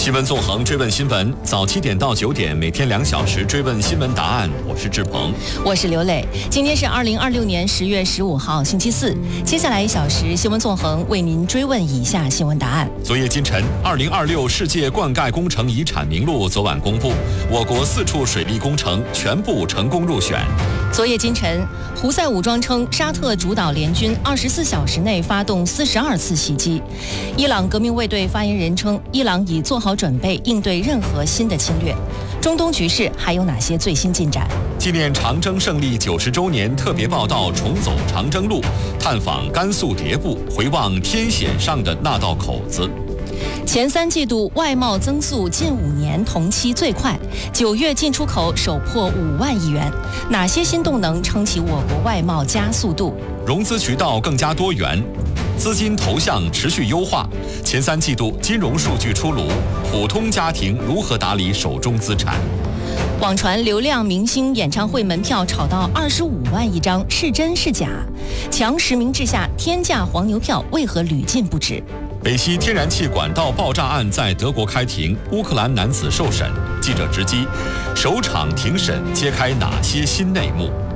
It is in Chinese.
新闻纵横追问新闻，早7点到9点，每天2小时追问新闻答案。我是志鹏， 我是刘磊。今天是2026年10月15号，星期四。接下来1小时，新闻纵横为您追问以下新闻答案。 昨夜今晨，2026世界灌溉工程遗产名录昨晚公布，我国4处水利工程全部成功入选。 昨夜今晨，胡塞武装称沙特主导联军24小时内发动42次袭击。伊朗革命卫队发言人称，伊朗已做好准备应对任何新的侵略。中东局势还有哪些最新进展？ 纪念长征胜利90周年特别报道重走长征路，探访甘肃迭部，回望天险上的那道口子。 前3季度外贸增速近5年同期最快，9月进出口首破5万亿元。哪些新动能撑起我国外贸加速度？ 融资渠道更加多元，资金投向持续优化。前3季度金融数据出炉，普通家庭如何打理手中资产？ 网传流量明星演唱会门票炒到25万一张，是真是假？强实名制下天价黄牛票为何屡禁不止？ 北溪天然气管道爆炸案在德国开庭，乌克兰男子受审，记者直击首场庭审揭开哪些新内幕？